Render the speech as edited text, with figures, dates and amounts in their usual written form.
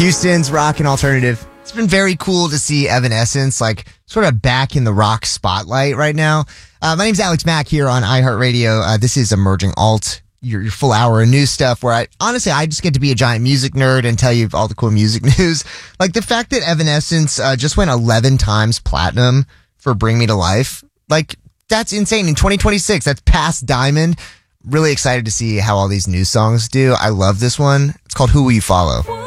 Houston's rock and alternative. It's been very cool to see Evanescence like sort of back in the rock spotlight right now. My name's Alex Mack here on iHeartRadio. This is Emerging Alt, your full hour of news stuff where I just get to be a giant music nerd and tell you all the cool music news. Like the fact that Evanescence just went 11 times platinum for Bring Me to Life. Like that's insane. In 2026, that's past Diamond. Really excited to see how all these new songs do. I love this one. It's called Who Will You Follow?